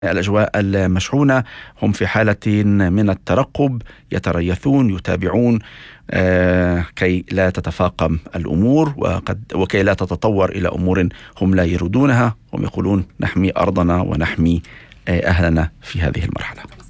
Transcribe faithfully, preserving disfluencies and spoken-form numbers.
الأجواء المشحونة، هم في حالة من الترقب، يتريثون، يتابعون آه، كي لا تتفاقم الأمور وقد وكي لا تتطور إلى أمور هم لا يريدونها. هم يقولون نحمي أرضنا ونحمي آه، أهلنا في هذه المرحلة.